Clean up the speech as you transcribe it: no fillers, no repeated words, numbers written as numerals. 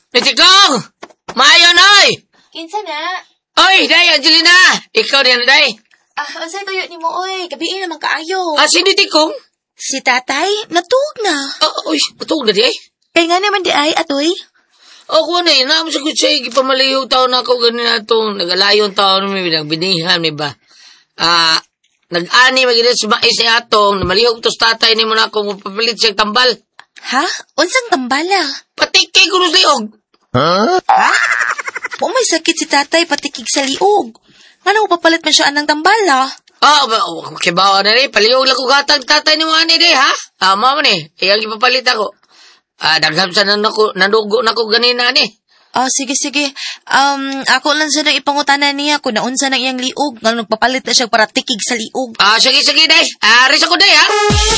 Pitikong! Maayo na, oy! Kinsa na? Oy, day, Angelina! Ikaw din, day. Unsay tuyo ni mo, oy? Gabi naman kaayo. Sino Tikong? Si tatay, natug na. Uy, matulog na di, eh. Kaya nga naman di ay, atoy. Ako na, namasagot siya, ipamalayo taon ako, ganun na itong, nag-alayon taon, may nagbinihan, may ba? Nag-ani, magilit sa mais ni atong, namalihog to sa tatay ni mo na akong papalit siyang tambal. Ha? Unsang tambala? Patikay ko nung liog. Ha? O may sakit si tatay, patikig sa liog. Ano papalit man siya anang tambala? Kibawa na rin, palihog lang ko gatang tatay ni mo ani rin, ha? Mama ni, iyang ipapalit ako. Dagham sa nanugo na ko ganina ni. Sige. Ako lang sa nang ipangutanan niya kung naunsa ng iyang liog. Nga nagpapalit na siya para tikig sa liog. Sige, day. Aris ako, day, ha?